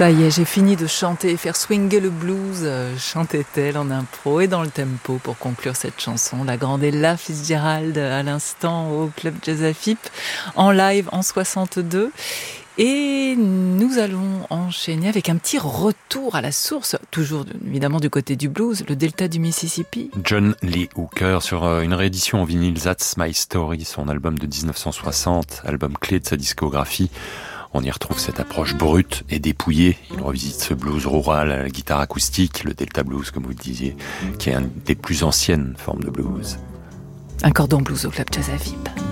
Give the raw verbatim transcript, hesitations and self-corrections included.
Ça y est, j'ai fini de chanter et faire swinger le blues, euh, chantait-elle en impro et dans le tempo pour conclure cette chanson. La grande Ella Fitzgerald à l'instant au Club Jazz Afip en live en soixante-deux. Et nous allons enchaîner avec un petit retour à la source, toujours évidemment du côté du blues, le delta du Mississippi. John Lee Hooker sur une réédition en vinyle That's My Story, son album de dix-neuf cent soixante, album clé de sa discographie. On y retrouve cette approche brute et dépouillée. Il revisite ce blues rural à la guitare acoustique, le delta blues comme vous le disiez, qui est une des plus anciennes formes de blues. Un cordon blues au Club Jazz Afip.